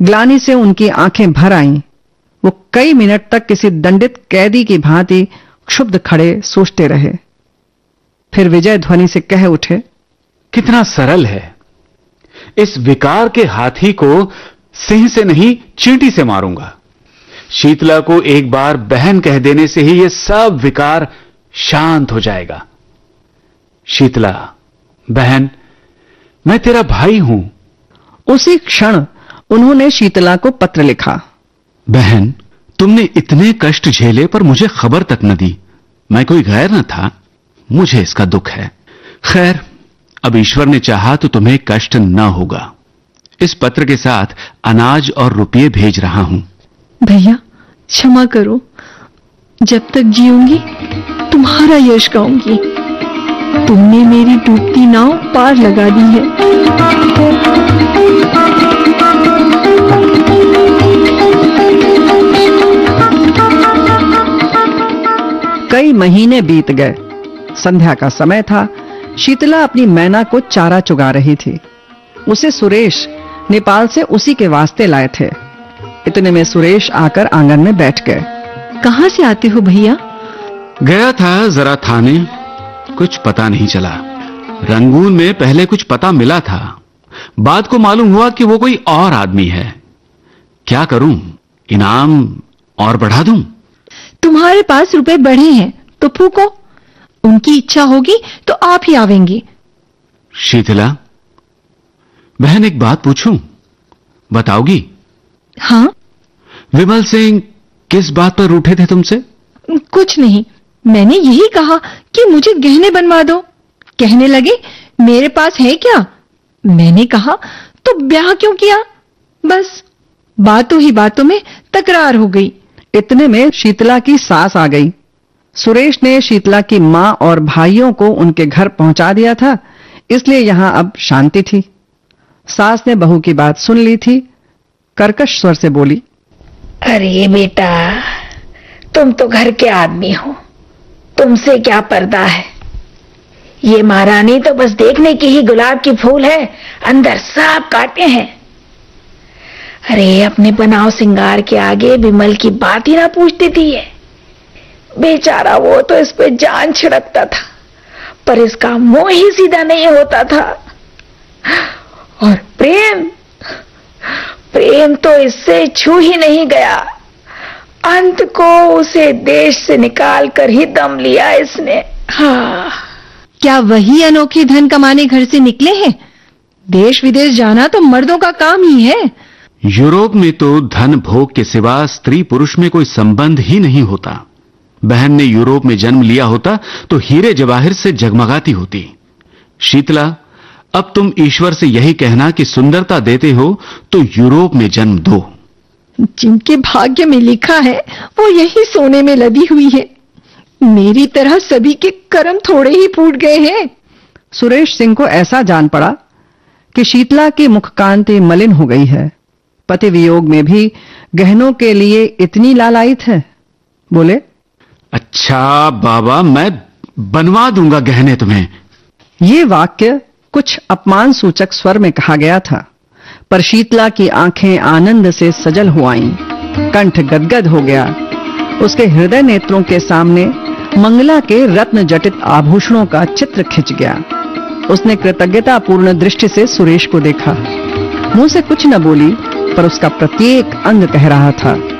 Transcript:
ग्लानि से उनकी आंखें भर आईं। वो कई मिनट तक किसी दंडित कैदी की भांति क्षुब्ध खड़े सोचते रहे। फिर विजय ध्वनि से कह उठे, कितना सरल है। इस विकार के हाथी को सिंह से नहीं चींटी से मारूंगा। शीतला को एक बार बहन कह देने से ही यह सब विकार शांत हो जाएगा। शीतला, बहन, मैं तेरा भाई हूं। उसी क्षण उन्होंने शीतला को पत्र लिखा। बहन, तुमने इतने कष्ट झेले पर मुझे खबर तक न दी। मैं कोई गैर न था, मुझे इसका दुख है। खैर, अब ईश्वर ने चाहा तो तुम्हें कष्ट न होगा। इस पत्र के साथ अनाज और रुपये भेज रहा हूं। भैया, क्षमा करो। जब तक जीऊंगी तुम्हारा यश गाऊंगी। तुमने मेरी डूबती नाव पार लगा दी है। कई महीने बीत गए। संध्या का समय था। शीतला अपनी मैना को चारा चुगा रही थी। उसे सुरेश नेपाल से उसी के वास्ते लाए थे। इतने में सुरेश आकर आंगन में बैठ गए। कहां से आते हो भैया? गया था जरा थाने, कुछ पता नहीं चला। रंगून में पहले कुछ पता मिला था, बाद को मालूम हुआ कि वो कोई और आदमी है। क्या करूं, इनाम और बढ़ा दूं? तुम्हारे पास रुपए बढ़े हैं तो फूको। उनकी इच्छा होगी तो आप ही आवेंगे। शीतला, बहन, एक बात पूछूं, बताओगी? हाँ। विमल सिंह किस बात पर रूठे थे तुमसे? कुछ नहीं, मैंने यही कहा कि मुझे गहने बनवा दो। कहने लगे मेरे पास है क्या? मैंने कहा तो ब्याह क्यों किया? बस बातों ही बातों में तकरार हो गई। इतने में शीतला की सास आ गई। सुरेश ने शीतला की मां और भाइयों को उनके घर पहुंचा दिया था, इसलिए यहां अब शांति थी। सास ने बहू की बात सुन ली थी। कर्कश स्वर से बोली, अरे बेटा, तुम तो घर के आदमी हो, तुमसे क्या पर्दा है। ये महारानी तो बस देखने की ही गुलाब की फूल है, अंदर सब कांटे हैं। अरे अपने बनाव सिंगार के आगे विमल की बात ही ना पूछती थी ये। बेचारा वो तो इस पे जान छिड़कता था, पर इसका मुंह ही सीधा नहीं होता था। और प्रेम तो इससे छू ही नहीं गया। अंत को उसे देश से निकाल कर ही दम लिया इसने। हाँ, क्या वही अनोखी धन कमाने घर से निकले हैं? देश विदेश जाना तो मर्दों का काम ही है। यूरोप में तो धन भोग के सिवा स्त्री पुरुष में कोई संबंध ही नहीं होता। बहन ने यूरोप में जन्म लिया होता तो हीरे जवाहिर से जगमगाती होती। शीतला, अब तुम ईश्वर से यही कहना कि सुंदरता देते हो तो यूरोप में जन्म दो। जिनके भाग्य में लिखा है वो यही सोने में लदी हुई है। मेरी तरह सभी के कर्म थोड़े ही फूट गए हैं। सुरेश सिंह को ऐसा जान पड़ा कि शीतला की मुखकांति मलिन हो गई है। पति वियोग में भी गहनों के लिए इतनी लालायित है। बोले, अच्छा बाबा, मैं बनवा दूंगा गहने तुम्हें। ये वाक्य कुछ अपमान सूचक स्वर में कहा गया था, पर शीतला की आंखें आनंद से सजल हो आईं। कंठ गदगद हो गया। उसके हृदय नेत्रों के सामने मंगला के रत्न जटित आभूषणों का चित्र खिंच गया। उसने कृतज्ञतापूर्ण दृष्टि से सुरेश को देखा। मुंह से कुछ न बोली, पर उसका प्रत्येक अंग कह रहा था,